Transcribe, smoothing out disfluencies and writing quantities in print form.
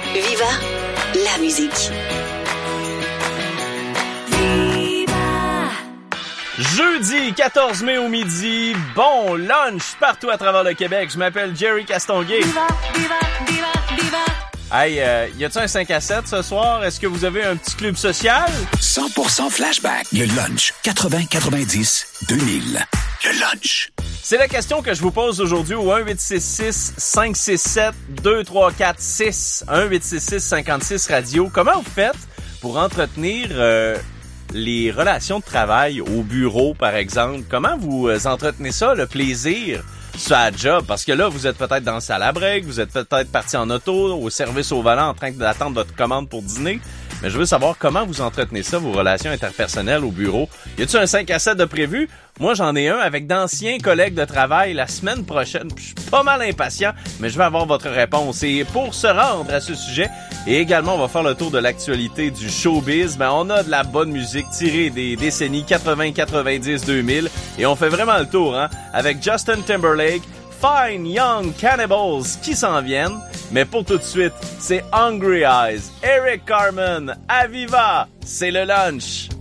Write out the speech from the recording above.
Viva la musique. Jeudi 14 mai au midi, bon lunch partout à travers le Québec. Je m'appelle Jerry Castonguay. Viva, viva, viva, viva. Hey, y a-t-il un 5 à 7 ce soir? Est-ce que vous avez un petit club social? 100% flashback. Le lunch. 80-90-2000. Le lunch. C'est la question que je vous pose aujourd'hui au 1-866-567-2346. 1-866-56-radio. Comment vous faites pour entretenir les relations de travail au bureau, par exemple? Comment vous entretenez ça, le plaisir sur la job? Parce que là, vous êtes peut-être dans la salle à break, vous êtes peut-être parti en auto, au service au volant, en train d'attendre votre commande pour dîner. Mais je veux savoir comment vous entretenez ça, vos relations interpersonnelles au bureau. Y a-t-il un 5 à 7 de prévu? Moi, j'en ai un avec d'anciens collègues de travail la semaine prochaine. Je suis pas mal impatient, mais je vais avoir votre réponse. Et pour se rendre à ce sujet, et également, on va faire le tour de l'actualité du showbiz, ben, on a de la bonne musique tirée des décennies 80, 90, 2000. Et on fait vraiment le tour, hein, avec Justin Timberlake, Fine Young Cannibals qui s'en viennent. Mais pour tout de suite, c'est Hungry Eyes, Eric Carmen, Aviva, c'est le lunch.